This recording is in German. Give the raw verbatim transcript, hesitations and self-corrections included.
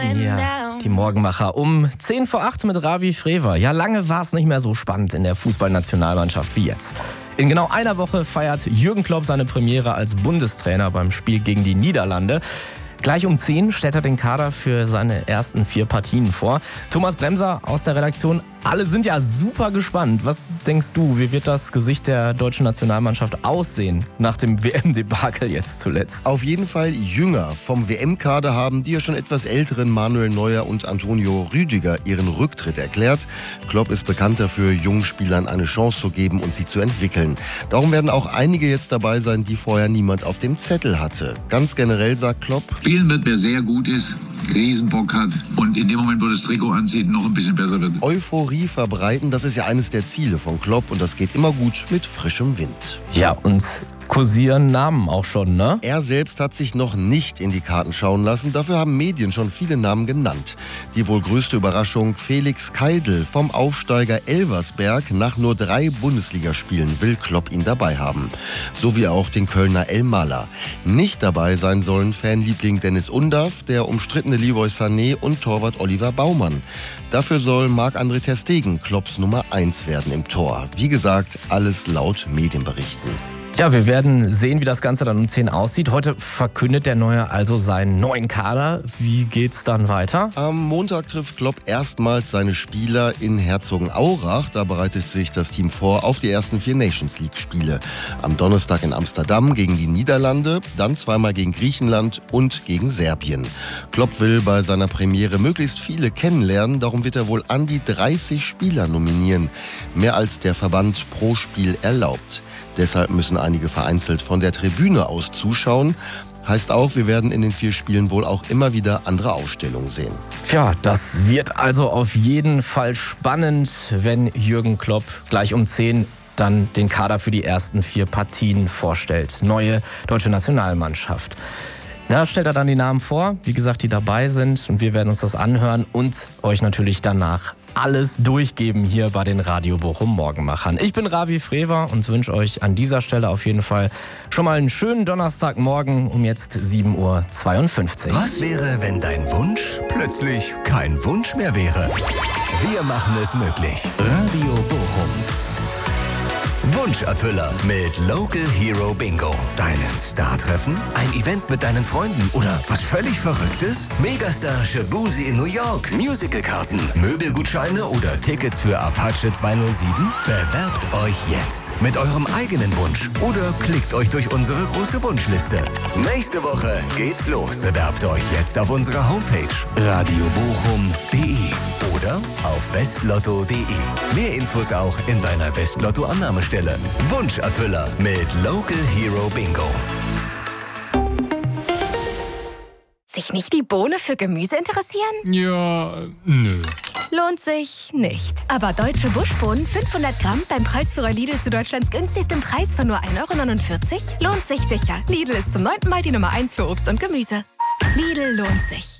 Ja, die Morgenmacher um zehn vor acht mit Ravi Frewer. Ja, lange war es nicht mehr so spannend in der Fußballnationalmannschaft wie jetzt. In genau einer Woche feiert Jürgen Klopp seine Premiere als Bundestrainer beim Spiel gegen die Niederlande. Gleich um zehn stellt er den Kader für seine ersten vier Partien vor. Thomas Bremser aus der Redaktion, alle sind ja super gespannt. Was denkst du, wie wird das Gesicht der deutschen Nationalmannschaft aussehen nach dem W M-Debakel jetzt zuletzt? Auf jeden Fall jünger. Vom W M-Kader haben die ja schon etwas älteren Manuel Neuer und Antonio Rüdiger ihren Rücktritt erklärt. Klopp ist bekannt dafür, jungen Spielern eine Chance zu geben und sie zu entwickeln. Darum werden auch einige jetzt dabei sein, die vorher niemand auf dem Zettel hatte. Ganz generell sagt Klopp: Spielen wird, wer sehr gut ist, Riesenbock hat und in dem Moment, wo das Trikot anzieht, noch ein bisschen besser wird. Euphorie verbreiten, das ist ja eines der Ziele von Klopp und das geht immer gut mit frischem Wind. Ja, und kursieren Namen auch schon, ne? Er selbst hat sich noch nicht in die Karten schauen lassen. Dafür haben Medien schon viele Namen genannt. Die wohl größte Überraschung: Felix Keidl vom Aufsteiger Elversberg. Nach nur drei Bundesligaspielen will Klopp ihn dabei haben. So wie auch den Kölner El Mala. Nicht dabei sein sollen Fanliebling Dennis Undav, der umstrittene Leroy Sané und Torwart Oliver Baumann. Dafür soll Marc-André ter Stegen Klopps Nummer eins werden im Tor. Wie gesagt, alles laut Medienberichten. Ja, wir werden sehen, wie das Ganze dann um zehn aussieht. Heute verkündet der Neue also seinen neuen Kader. Wie geht's dann weiter? Am Montag trifft Klopp erstmals seine Spieler in Herzogenaurach. Da bereitet sich das Team vor auf die ersten vier Nations League-Spiele. Am Donnerstag in Amsterdam gegen die Niederlande, dann zweimal gegen Griechenland und gegen Serbien. Klopp will bei seiner Premiere möglichst viele kennenlernen. Darum wird er wohl an die dreißig Spieler nominieren. Mehr als der Verband pro Spiel erlaubt. Deshalb müssen einige vereinzelt von der Tribüne aus zuschauen. Heißt auch, wir werden in den vier Spielen wohl auch immer wieder andere Aufstellungen sehen. Ja, das wird also auf jeden Fall spannend, wenn Jürgen Klopp gleich um zehn dann den Kader für die ersten vier Partien vorstellt. Neue deutsche Nationalmannschaft. Da stellt er dann die Namen vor, wie gesagt, die dabei sind. Und wir werden uns das anhören und euch natürlich danach alles durchgeben hier bei den Radio Bochum Morgenmachern. Ich bin Ravi Frewer und wünsche euch an dieser Stelle auf jeden Fall schon mal einen schönen Donnerstagmorgen um jetzt sieben Uhr zweiundfünfzig. Was wäre, wenn dein Wunsch plötzlich kein Wunsch mehr wäre? Wir machen es möglich. Radio Bochum. Wunscherfüller mit Local Hero Bingo. Deinen Star treffen? Ein Event mit deinen Freunden oder was völlig Verrücktes? Megastar Shabuzi in New York. Musicalkarten, Möbelgutscheine oder Tickets für Apache zweihundertsieben? Bewerbt euch jetzt mit eurem eigenen Wunsch oder klickt euch durch unsere große Wunschliste. Nächste Woche geht's los. Bewerbt euch jetzt auf unserer Homepage radio bochum punkt de oder auf westlotto punkt de. Mehr Infos auch in deiner Westlotto-Annahmestelle. Wunscherfüller mit Local Hero Bingo. Sich nicht die Bohne für Gemüse interessieren? Ja, nö. Lohnt sich nicht. Aber deutsche Buschbohnen fünfhundert Gramm beim Preisführer Lidl zu Deutschlands günstigsten Preis von nur ein Euro neunundvierzig lohnt sich sicher. Lidl ist zum neunten Mal die Nummer eins für Obst und Gemüse. Lidl lohnt sich.